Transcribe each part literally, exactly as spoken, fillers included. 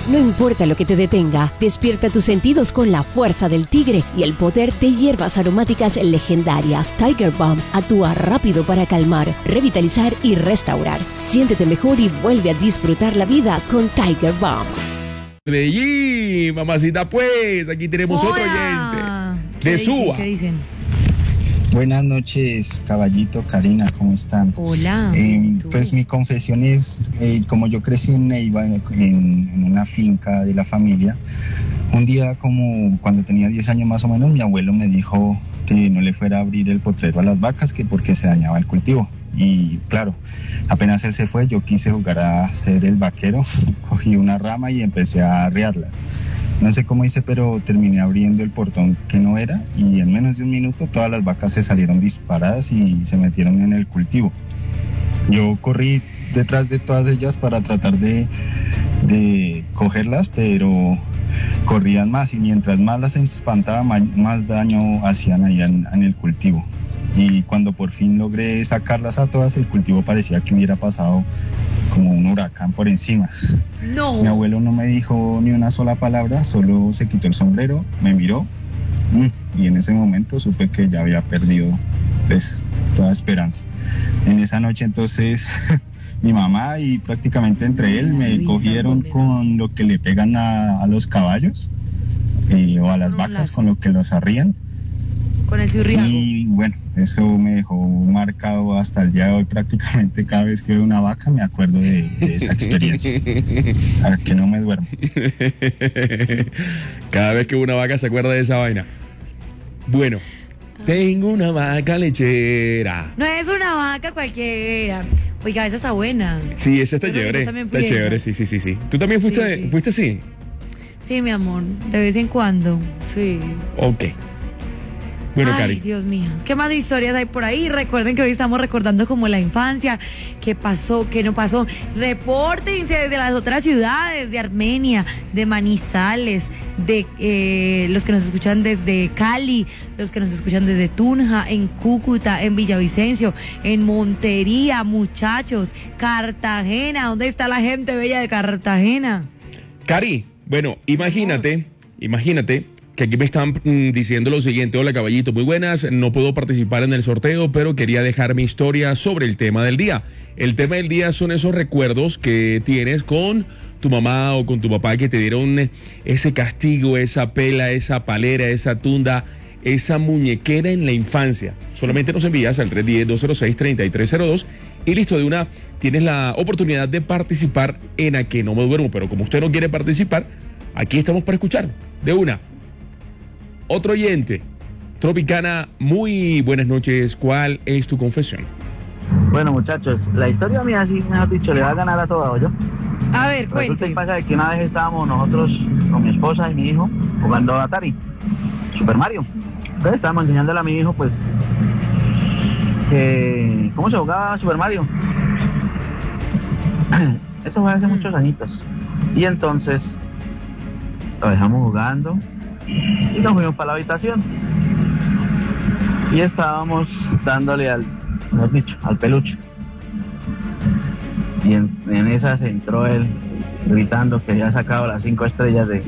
No importa lo que te detenga, despierta tus sentidos con la fuerza del tigre y el poder de hierbas aromáticas legendarias. Tiger Balm actúa rápido para calmar, revitalizar y restaurar. Siéntete mejor y vuelve a disfrutar la vida con Tiger Balm. De allí, mamacita, pues, aquí tenemos Hola. otro oyente. ¿Qué De dicen? Suba. ¿Qué dicen? Buenas noches, caballito, Karina, ¿cómo están? Hola. Eh, ¿Tú? pues mi confesión es, eh, como yo crecí en Neiva, en, en una finca de la familia, un día como cuando tenía diez años más o menos, mi abuelo me dijo que no le fuera a abrir el potrero a las vacas, que porque se dañaba el cultivo. Y claro, apenas él se fue, yo quise jugar a ser el vaquero, cogí una rama y empecé a arriarlas. No sé cómo hice, pero terminé abriendo el portón que no era y en menos de un minuto todas las vacas se salieron disparadas y se metieron en el cultivo. Yo corrí detrás de todas ellas para tratar de, de cogerlas, pero corrían más y mientras más las espantaba, más, más daño hacían ahí en, en el cultivo. Y cuando por fin logré sacarlas a todas, el cultivo parecía que hubiera pasado como un huracán por encima. No. Mi abuelo no me dijo ni una sola palabra, solo se quitó el sombrero, me miró y en ese momento supe que ya había perdido pues toda esperanza. En esa noche entonces mi mamá y prácticamente entre él me cogieron con lo que le pegan a, a los caballos eh, o a las vacas, con lo que los arrían. Con el ciurriago. Y bueno, eso me dejó marcado hasta el día de hoy. Prácticamente cada vez que veo una vaca me acuerdo de, de esa experiencia. A que no me duermo. Cada vez que una vaca se acuerda de esa vaina. Bueno, tengo una vaca lechera. No es una vaca cualquiera. Oiga, esa está buena. Sí, esa está Yo creo que chévere. yo también Está fui chévere, esa. sí, sí, sí, sí. ¿Tú también fuiste, Sí, sí. fuiste así? Sí, mi amor, de vez en cuando. Sí. Ok. Bueno, Ay, Cari. Dios mío. ¿Qué más de historias hay por ahí? Recuerden que hoy estamos recordando como la infancia, qué pasó, qué no pasó. Repórtense desde las otras ciudades, de Armenia, de Manizales, de eh, los que nos escuchan desde Cali, los que nos escuchan desde Tunja, en Cúcuta, en Villavicencio, en Montería, muchachos, Cartagena. ¿Dónde está la gente bella de Cartagena? Cari, bueno, imagínate, imagínate que aquí me están mm, diciendo lo siguiente. Hola, caballito, muy buenas. No puedo participar en el sorteo, pero quería dejar mi historia sobre el tema del día. El tema del día son esos recuerdos que tienes con tu mamá o con tu papá que te dieron ese castigo, esa pela, esa palera, esa tunda, esa muñequera en la infancia. Solamente nos envías al tres uno cero, dos cero seis, tres tres cero dos y listo, de una tienes la oportunidad de participar en A Que No Me Duermo. Pero como usted no quiere participar, aquí estamos para escuchar. De una. Otro oyente. Tropicana, muy buenas noches. ¿Cuál es tu confesión? Bueno, muchachos, la historia mía, sí, mejor dicho, le va a ganar a todo, ¿yo? A ver, Resulta y cuente. pasa de que una vez estábamos nosotros con mi esposa y mi hijo jugando a Atari, Super Mario. Entonces estábamos enseñándole a mi hijo, pues, que cómo se jugaba Super Mario. Eso fue hace Mm. muchos añitos. Y entonces lo dejamos jugando y nos fuimos para la habitación. Y estábamos dándole al, mejor dicho, al peluche. Y en, en esas entró él gritando que había sacado las cinco estrellas de,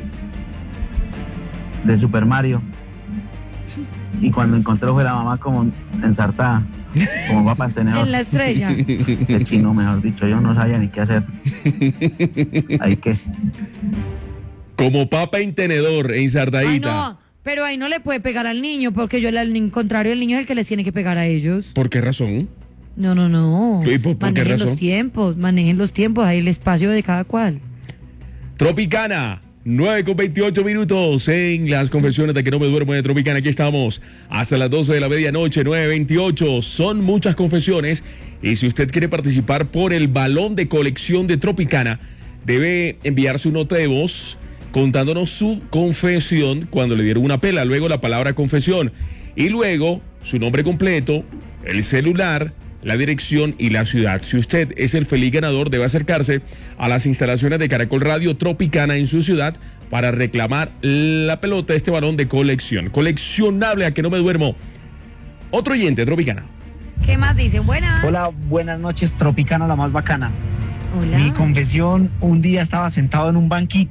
de Super Mario. Y cuando encontró fue la mamá como ensartada, como va para el tenedor. En la estrella. El chino, mejor dicho, yo no sabía ni qué hacer. Ahí que. Como papa en tenedor, Ay, ensartadita. no, pero ahí no le puede pegar al niño, porque yo, al contrario, el niño es el que les tiene que pegar a ellos. ¿Por qué razón? No, no, no. ¿Y por- por qué manejen razón? los tiempos, manejen los tiempos, ahí el espacio de cada cual. Tropicana, nueve con veintiocho minutos en las confesiones de Que No Me Duermo de Tropicana. Aquí estamos hasta las doce de la medianoche, nueve veintiocho. Son muchas confesiones y si usted quiere participar por el balón de colección de Tropicana, debe enviar su nota de voz contándonos su confesión cuando le dieron una pela, luego la palabra confesión y luego su nombre completo, el celular, la dirección y la ciudad. Si usted es el feliz ganador, debe acercarse a las instalaciones de Caracol Radio Tropicana en su ciudad para reclamar la pelota, este balón de colección. Coleccionable A Que No Me Duermo. Otro oyente, Tropicana. ¿Qué más dicen? Buenas. Hola, buenas noches, Tropicana, la más bacana. Hola. Mi confesión, un día estaba sentado en un banquito